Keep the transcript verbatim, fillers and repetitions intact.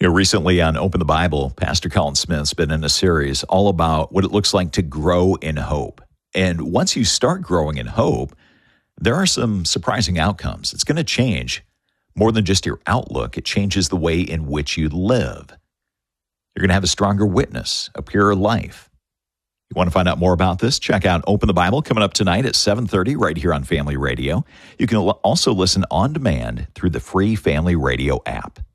You know, recently on Open the Bible, Pastor Colin Smith's been in a series all about what it looks like to grow in hope. And once you start growing in hope, there are some surprising outcomes. It's going to change more than just your outlook. It changes the way in which you live. You're going to have a stronger witness, a purer life. You want to find out more about this? Check out Open the Bible coming up tonight at seven thirty right here on Family Radio. You can also listen on demand through the free Family Radio app.